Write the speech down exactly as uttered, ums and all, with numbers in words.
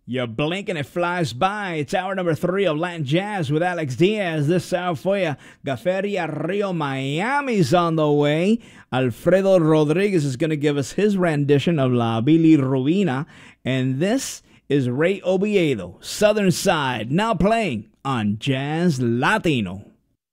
You blink and it flies by. It's hour number three of Latin Jazz with Alex Diaz. This hour for you. Gaferia Rio Miami's on the way. Alfredo Rodriguez is going to give us his rendition of La Bilirrubina. And this is Ray Oviedo, Southern Side, now playing on Jazz Latino.